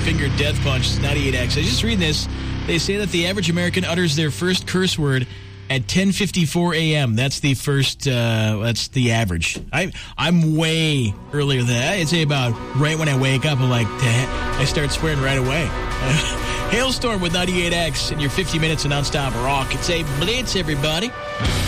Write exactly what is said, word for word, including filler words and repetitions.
finger death punch. It's ninety-eight X. I was just reading this. They say that the average American utters their first curse word at ten fifty-four a.m. That's the first, uh, that's the average. I, I'm way earlier than that. I'd say about right when I wake up, I'm like, I start swearing right away. Hailstorm with ninety-eight X in your fifty minutes of nonstop rock. It's a blitz, everybody.